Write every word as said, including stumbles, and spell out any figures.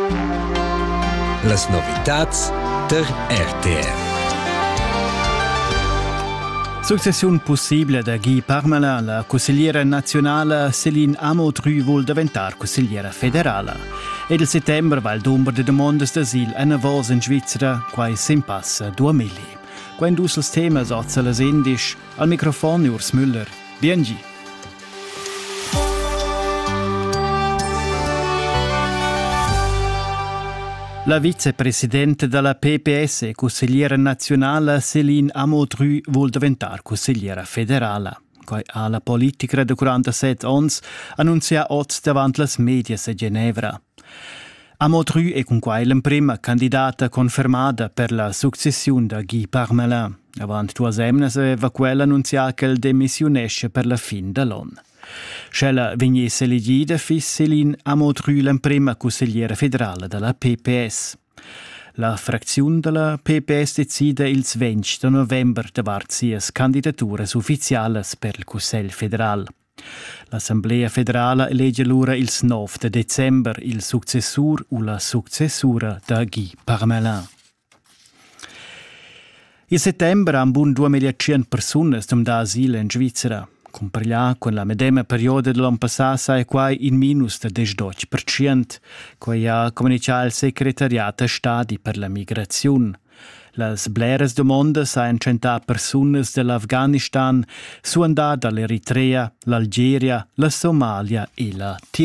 Las novitats der R T R. Successiun possibile da Guy Parmelin, la consigliera nazionale Céline Amodru vuol diventar consigliera federale. Ed il settembre va il numero di domande d'asil a navos in Svizzera, quai sin passa due mili. Quando us il tema sozza las indisch, al microfono Urs Müller. Biengi. La vicepresidente della P P S e consigliera nazionale Céline Amodru vuol diventar consigliera federale. Quai ha la politica de quarantasette ans annunzia oggi davanti las medias a Ginevra. Amodru è con quai la prima candidata confermata per la successione da Guy Parmelin. Avant due semnas aveva quella annunziata che demissionesce per la fin dell'anno. Scella vignesse elegida fis Céline Amodru la prima consigliera federale della P P S. La frazione della P P S decide il venti di novembre davart sias candidaturas ufficialas per il Consiglio federale. L'Assemblea federale elegge l'ora il nove di dicembre il successur o la successura da Guy Parmelin. In settembre han bun duemilacento persone dom da asilo in Svizzera. Comparillà con la medema periodo dell'anno passato è quai in minus del diciotto per cento, quai ha comunicato il segretariato stadi per la migrazione. Las bleras domandas a incentà personas dell'Afghanistan su andà dall'Eritrea, l'Algeria, la Somalia e la Tirol.